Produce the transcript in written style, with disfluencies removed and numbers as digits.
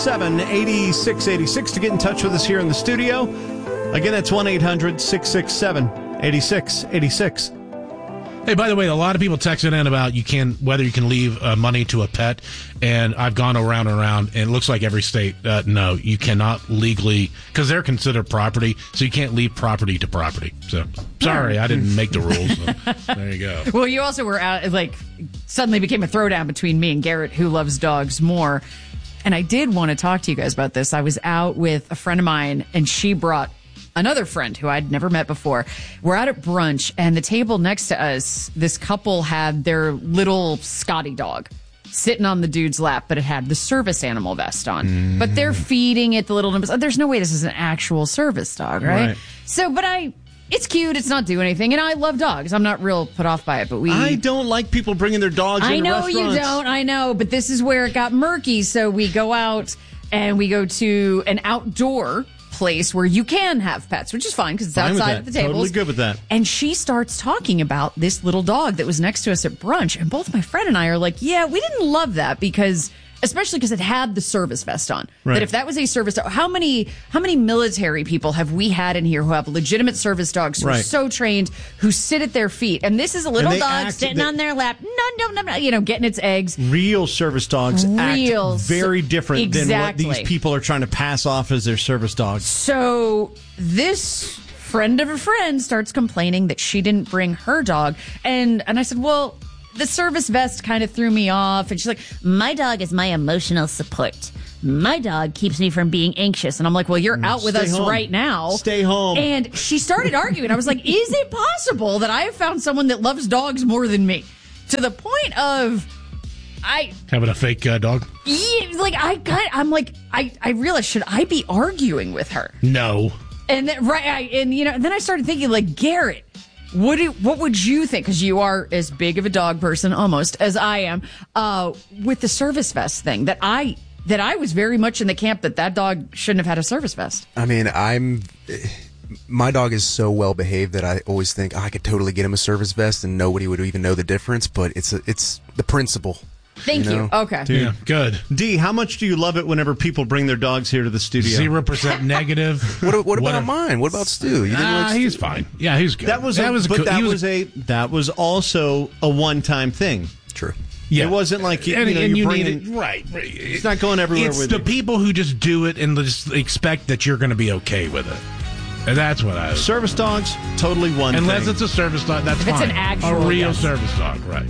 8686 to get in touch with us here in the studio. Again, that's 1-800-667-8686. Hey, by the way, a lot of people texted in about whether you can leave money to a pet, and I've gone around and around, and it looks like every state, no, you cannot legally, because they're considered property, so you can't leave property to property. So, sorry, I didn't make the rules. So, there you go. Well, you also were out, suddenly became a throwdown between me and Garrett, who loves dogs more. And I did want to talk to you guys about this. I was out with a friend of mine, and she brought another friend who I'd never met before. We're out at brunch, and the table next to us, this couple had their little Scotty dog sitting on the dude's lap, but it had the service animal vest on. But they're feeding it the little numbers. There's no way this is an actual service dog, right? So, it's cute. It's not doing anything. And I love dogs. I'm not real put off by it, but I don't like people bringing their dogs into restaurants. I know you don't. I know. But this is where it got murky. So we go out and we go to an outdoor place where you can have pets, which is fine because it's outside at the tables. Totally good with that. And she starts talking about this little dog that was next to us at brunch. And both my friend and I are like, yeah, we didn't love that especially because it had the service vest on. Right. That if that was a service dog, how many military people have we had in here who have legitimate service dogs who are so trained, who sit at their feet? And this is a little dog sitting on their lap, no, getting its eggs. Real service dogs act very different than what these people are trying to pass off as their service dogs. So this friend of a friend starts complaining that she didn't bring her dog. And I said, well, the service vest kind of threw me off. And she's like, my dog is my emotional support. My dog keeps me from being anxious. And I'm like, well, you're out with us right now. Stay home. And she started arguing. I was like, is it possible that I have found someone that loves dogs more than me? To the point of having a fake dog? I realized, should I be arguing with her? No. And then, then I started thinking, like, Garrett, what would you think? Because you are as big of a dog person almost as I am, with the service vest thing that I was very much in the camp that dog shouldn't have had a service vest. I mean, my dog is so well behaved that I always think I could totally get him a service vest and nobody would even know the difference. But it's the principle. Thank you. Okay. Dude. Yeah, good. D, how much do you love it whenever people bring their dogs here to the studio? 0% negative. What about mine? What about Stu? You didn't he's fine. Yeah, he's good. That was also a one-time thing. True. Yeah. It wasn't like you need it. Right. It's not going everywhere with it. It's the people who just do it and just expect that you're going to be okay with it. And that's what I... Service dogs, totally one Unless thing. it's a service dog, that's fine. It's an actual a real service dog, right.